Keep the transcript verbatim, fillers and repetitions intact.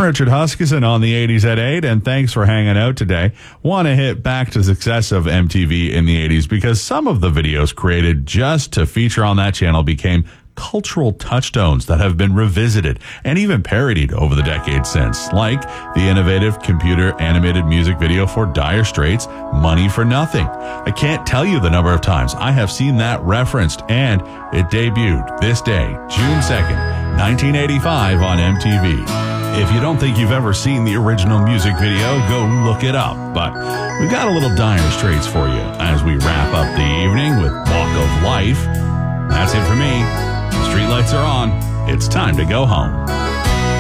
Richard Huskisson on the eighties at eight, and thanks for hanging out today. Want to hit back to success of M T V in the eighties because some of the videos created just to feature on that channel became cultural touchstones that have been revisited and even parodied over the decades since, like the innovative computer animated music video for Dire Straits' Money for Nothing. I can't tell you the number of times I have seen that referenced, and it debuted this day, June second, nineteen eighty-five on M T V. If you don't think you've ever seen the original music video, go look it up. But we've got a little Dire Straits for you as we wrap up the evening with Walk of Life. That's it for me. The streetlights are on. It's time to go home.